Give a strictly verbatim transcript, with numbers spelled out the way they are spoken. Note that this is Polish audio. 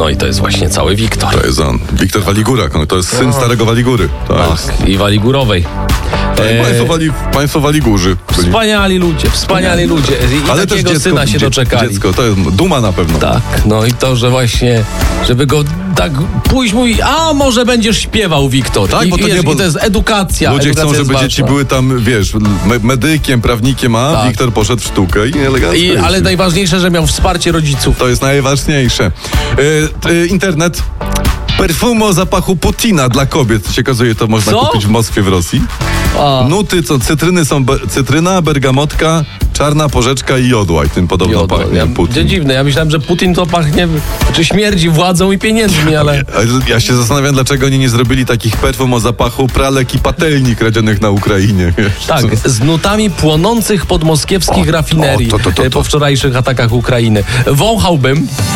No i to jest właśnie cały Wiktor. To jest on. Wiktor Waligura, to jest syn starego Waligury. To jest. Tak, i Waligurowej. E... Państwo, wali, państwo Waligurzy. Byli. Wspaniali ludzie, wspaniali ludzie. I ale takiego też dziecko, syna się dzie- doczekali. Dziecko, to jest duma na pewno. Tak, no i to, że właśnie, żeby go tak pójść mówi, a może będziesz śpiewał, Wiktor. Tak, I, bo to wiesz, nie, bo i to jest edukacja. Ludzie edukacja chcą, żeby jest dzieci ważna. były tam, wiesz, me- medykiem, prawnikiem, a Tak. Wiktor poszedł w sztukę i elegancko. I, jest. ale najważniejsze, że miał wsparcie rodziców. To jest najważniejsze. E, e, internet. Perfumo o zapachu Putina dla kobiet. Się okazuje, to można Co? kupić w Moskwie, w Rosji. A. Nuty, co cytryny są be- cytryna, bergamotka, czarna porzeczka i jodła. I tym podobno Jodo. pachnie Ja, Putin. dziwne, ja myślałem, że Putin to pachnie, czy śmierdzi władzą i pieniędzmi, ale... Ale ja się zastanawiam, dlaczego oni nie zrobili takich perfum o zapachu pralek i patelni kradzionych na Ukrainie. Wiesz? Tak, z nutami płonących podmoskiewskich O, rafinerii o, to, to, to, e, to. po wczorajszych atakach Ukrainy. Wąchałbym,